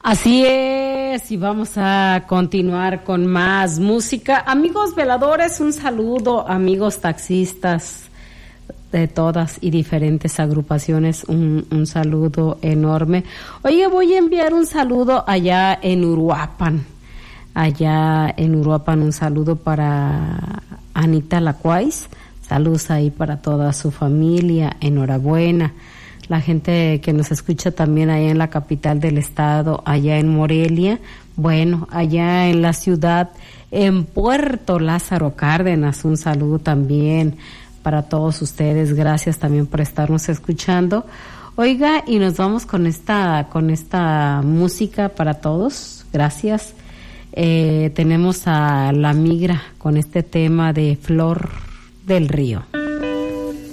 Así es, y vamos a continuar con más música. Amigos veladores, un saludo, amigos taxistas de todas y diferentes agrupaciones, un saludo enorme. Oye, voy a enviar un saludo allá en Uruapan. Un saludo para Anita Lacuais. Saludos ahí para toda su familia, enhorabuena. La gente que nos escucha también allá en la capital del estado, allá en Morelia, bueno, allá en la ciudad, en Puerto Lázaro Cárdenas, un saludo también para todos ustedes. Gracias también por estarnos escuchando. Oiga, y nos vamos con esta música para todos. Gracias. Tenemos a La Migra con este tema de Flor del Río.